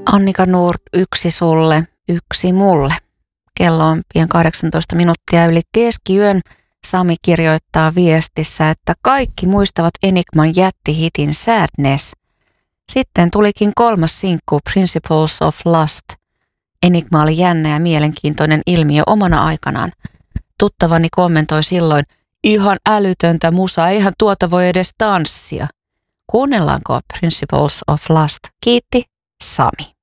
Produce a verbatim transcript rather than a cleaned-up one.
Annika Nord, yksi sulle, yksi mulle. Kello on pian kahdeksantoista minuuttia yli keskiyön. Sami kirjoittaa viestissä, että kaikki muistavat Enigman jättihitin Sadness. Sitten tulikin kolmas sinkku Principles of Lust. Enigma oli jännä ja mielenkiintoinen ilmiö omana aikanaan. Tuttavani kommentoi silloin, ihan älytöntä musaa, eihän tuota voi edes tanssia. Kuunnellaanko Principles of Lust? Kiitti, Sami.